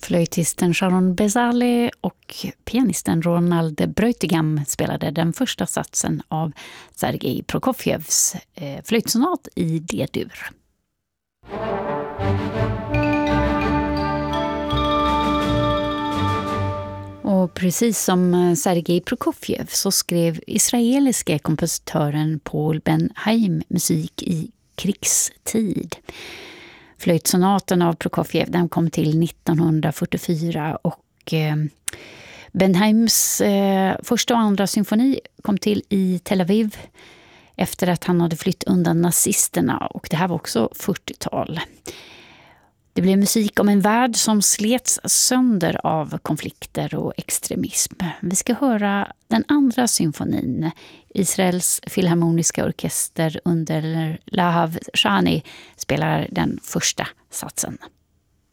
Flöjtisten Sharon Bezali och pianisten Ronald Breutigam spelade den första satsen av Sergej Prokofjevs flöjtsonat i D-dur. Och precis som Sergej Prokofjev så skrev israeliska kompositören Paul Ben-Haim musik i krigstid. Flöjtsonaten av Prokofjev den kom till 1944 och Ben-Haims första och andra symfoni kom till i Tel Aviv efter att han hade flytt undan nazisterna, och det här var också 40-tal. Det blev musik om en värld som slets sönder av konflikter och extremism. Vi ska höra den andra symfonin. Israels filharmoniska orkester under Lahav Shani spelar den första satsen.